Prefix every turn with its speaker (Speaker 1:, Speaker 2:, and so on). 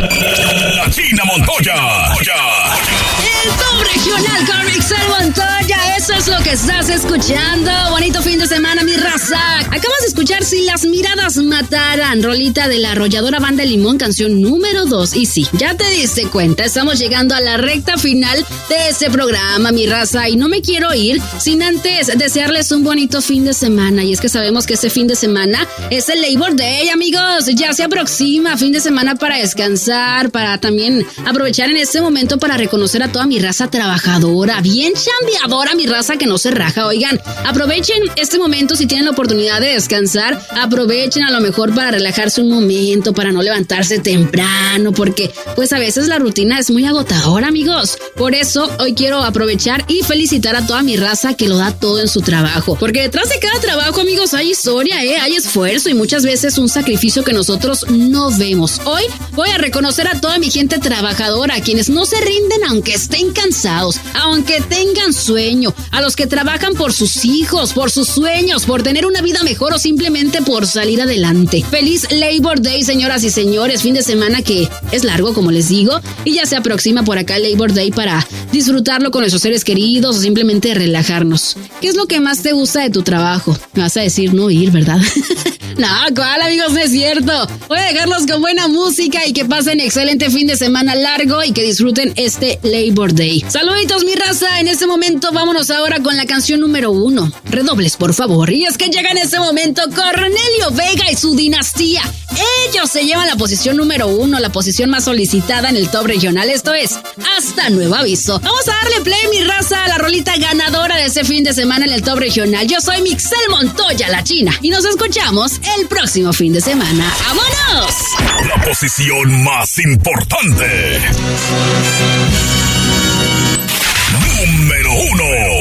Speaker 1: La China Montoya.
Speaker 2: El top regional con Mixel Montoya, eso es lo que estás escuchando. Bonito fin de semana, mi raza. Acabas de escuchar Si las miradas mataran, rolita de la arrolladora Banda Limón, canción número 2. Y sí, ya te diste cuenta, estamos llegando a la recta final de este programa, mi raza. Y no me quiero ir sin antes desearles un bonito fin de semana. Y es que sabemos que este fin de semana es el Labor Day, amigos. Ya se aproxima, fin de semana para descansar, para también aprovechar en este momento para reconocer a toda mi raza trabajadora, bien chambeadora, mi raza que no se raja. Oigan, aprovechen este momento si tienen la oportunidad de descansar, aprovechen a lo mejor para relajarse un momento, para no levantarse temprano, porque pues a veces la rutina es muy agotadora, amigos. Por eso hoy quiero aprovechar y felicitar a toda mi raza que lo da todo en su trabajo, porque detrás de cada trabajo, amigos, hay historia, hay esfuerzo y muchas veces un sacrificio que nosotros no vemos. Hoy voy a reconocer a toda mi gente trabajadora, a quienes no se rinden aunque estén cansados, aunque tengan sueño, a los que trabajan por sus hijos, por sus sueños, por tener una vida mejor o simplemente por salir adelante. Feliz Labor Day, señoras y señores, fin de semana que es largo, como les digo, y ya se aproxima por acá el Labor Day para disfrutarlo con nuestros seres queridos o simplemente relajarnos. ¿Qué es lo que más te gusta de tu trabajo? Me vas a decir no ir, ¿verdad? No, ¿cuál, amigos? No es cierto. Voy a dejarlos con buena música y que pasen excelente fin de semana largo y que disfruten este Labor Day. Saluditos, mi raza. En este momento vámonos ahora con la canción número 1. Redobles, por favor. Y es que llega en este momento Cornelio Vega y su dinastía. Ellos se llevan la posición número 1, la posición más solicitada en el top regional. Esto es Hasta Nuevo Aviso. Vamos a darle play, mi raza, a la rolita ganadora de ese fin de semana en el top regional. Yo soy Mixel Montoya, la China, y nos escuchamos el próximo fin de semana. ¡Vámonos!
Speaker 1: La posición más importante.